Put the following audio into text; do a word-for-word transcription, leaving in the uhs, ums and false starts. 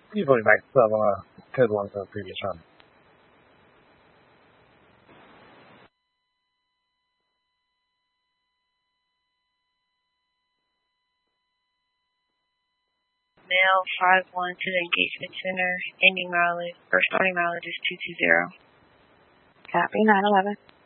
Usually like some uh, good ones in the previous run. Mail five one to the engagement center. Ending mileage or starting mileage is two two zero. Copy nine eleven.